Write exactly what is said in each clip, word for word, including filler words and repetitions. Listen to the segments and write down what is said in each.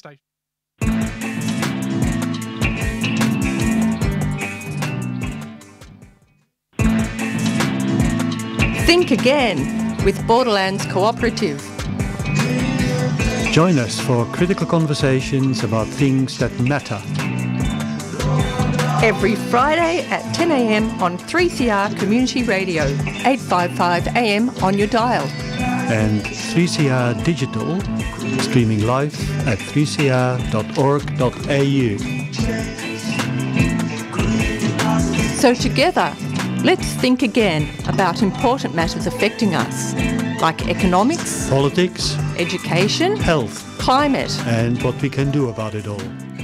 station. Think Again with Borderlands Cooperative. Join us for critical conversations about things that matter. Every Friday at ten a m on three C R Community Radio, eight fifty-five A M on your dial. And three C R Digital, streaming live at three c r dot org dot a u. So together, let's think again about important matters affecting us, like economics, Politics, education, health, climate, and what we can do about it all.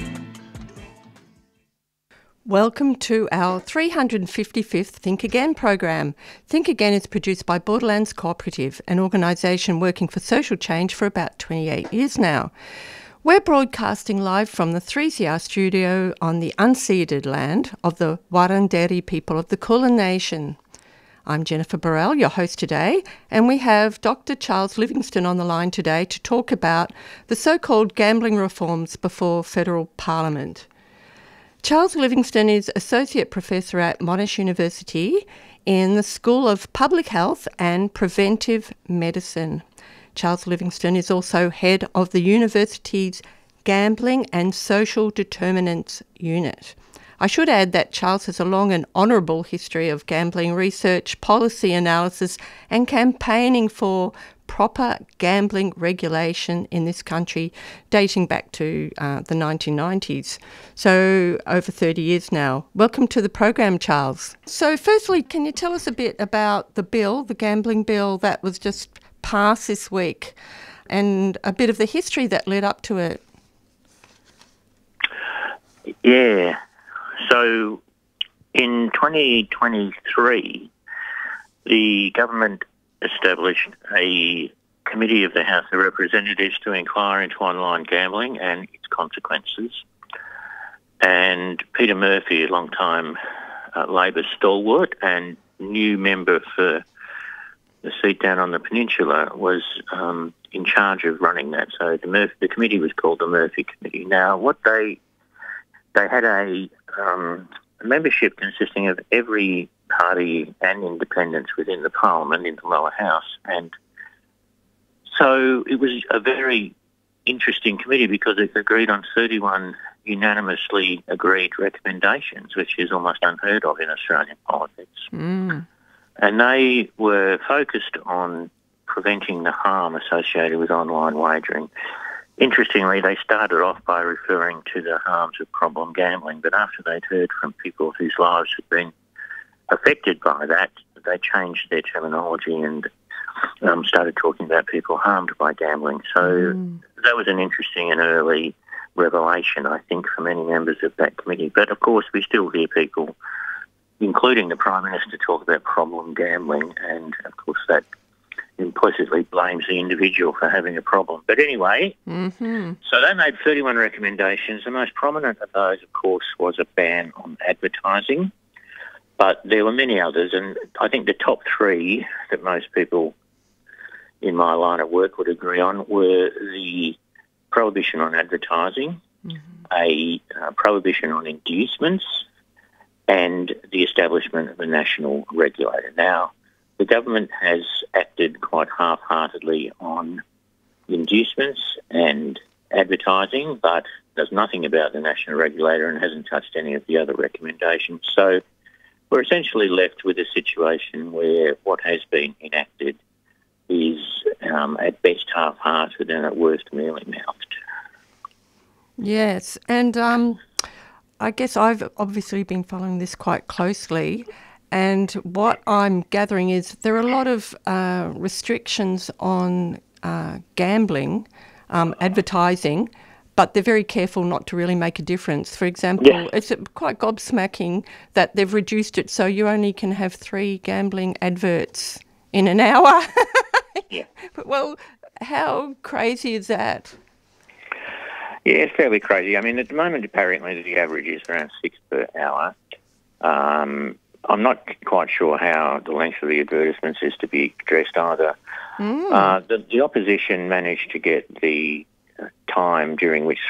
Welcome to our three hundred fifty-fifth Think Again program. Think Again is produced by Borderlands Cooperative, an organisation working for social change for about twenty-eight years now. We're broadcasting live from the three C R studio on the unceded land of the Wurundjeri people of the Kulin Nation. I'm Jennifer Burrell, your host today, and we have Doctor Charles Livingstone on the line today to talk about the so-called gambling reforms before federal parliament. Charles Livingstone is Associate Professor at Monash University in the School of Public Health and Preventive Medicine. Charles Livingstone is also head of the university's Gambling and Social Determinants Unit. I should add that Charles has a long and honourable history of gambling research, policy analysis and campaigning for proper gambling regulation in this country, dating back to uh, the nineteen nineties. So over thirty years now. Welcome to the program, Charles. So firstly, can you tell us a bit about the bill, the gambling bill that was just passed this week, and a bit of the history that led up to it? Yeah. So in twenty twenty-three, the government established a committee of the House of Representatives to inquire into online gambling and its consequences. And Peter Murphy, a long-time uh, Labor stalwart and new member for the seat down on the peninsula, was um, in charge of running that. So the, Murphy, the committee was called the Murphy Committee. Now, what they they had a um, membership consisting of every party and independents within the parliament in the lower house, and so it was a very interesting committee because it agreed on thirty-one unanimously agreed recommendations, which is almost unheard of in Australian politics. Mm. And they were focused on preventing the harm associated with online wagering. Interestingly, they started off by referring to the harms of problem gambling, but after they'd heard from people whose lives had been affected by that, they changed their terminology and um, started talking about people harmed by gambling. So mm. that was an interesting and early revelation, I think, for many members of that committee. But of course, we still hear people, including the Prime Minister, talk about problem gambling, and of course that implicitly blames the individual for having a problem. But anyway, mm-hmm. so they made thirty-one recommendations. The most prominent of those, of course, was a ban on advertising. But there were many others, and I think the top three that most people in my line of work would agree on were the prohibition on advertising, mm-hmm. a uh, prohibition on inducements, and the establishment of a national regulator. Now, the government has acted quite half-heartedly on inducements and advertising, but does nothing about the national regulator and hasn't touched any of the other recommendations. So we're essentially left with a situation where what has been enacted is um, at best half-hearted and at worst mealy-mouthed. Yes, and um, I guess I've obviously been following this quite closely, and what I'm gathering is there are a lot of uh, restrictions on uh, gambling, um, advertising, but they're very careful not to really make a difference. For example, yeah. it's quite gobsmacking that they've reduced it so you only can have three gambling adverts in an hour. yeah. Well, how crazy is that? Yeah, it's fairly crazy. I mean, at the moment, apparently, the average is around six per hour. Um, I'm not quite sure how the length of the advertisements is to be addressed either. Mm. Uh, the, the opposition managed to get the time during which